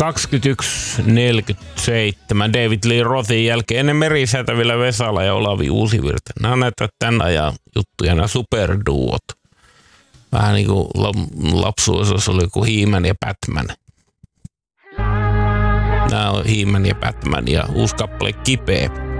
21.47 David Lee Rothin jälkeen ennen Merisätävillä Vesala ja Olavi Uusivirta. Nämä on näitä tän ajan juttuja, nämä superduot. Vähän niin kuin lapsuudessa oli kuin He-Man ja Batman. Nämä on He-Man ja Batman ja uusi kappale Kipeä.